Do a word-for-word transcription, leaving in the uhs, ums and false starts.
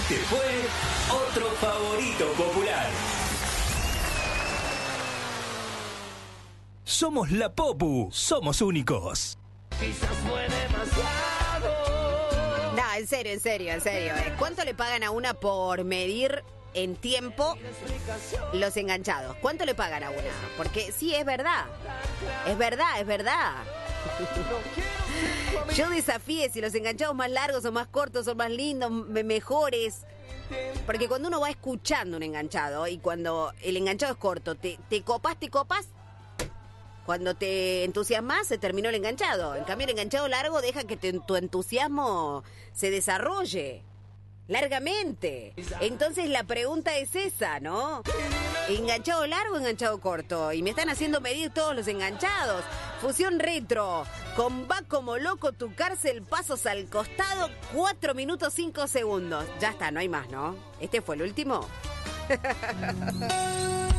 Este fue otro favorito popular. Somos la Popu, somos únicos. Quizás fue demasiado. No, en serio, en serio, en serio. ¿eh? ¿Cuánto le pagan a una por medir en tiempo los enganchados? ¿Cuánto le pagan a una? Porque sí, es verdad. Es verdad, es verdad. Yo desafíe si los enganchados más largos o más cortos son más lindos, me- mejores. Porque cuando uno va escuchando un enganchado y cuando el enganchado es corto, te, te copas, te copas. Cuando te entusiasmas, se terminó el enganchado. En cambio, el enganchado largo deja que te- tu entusiasmo se desarrolle largamente. Entonces, la pregunta es esa, ¿no? ¿Enganchado largo o enganchado corto? Y me están haciendo medir todos los enganchados. Fusión retro. Con Va como loco tu cárcel, pasos al costado, cuatro minutos cinco segundos. Ya está, no hay más, ¿no? ¿Este fue el último?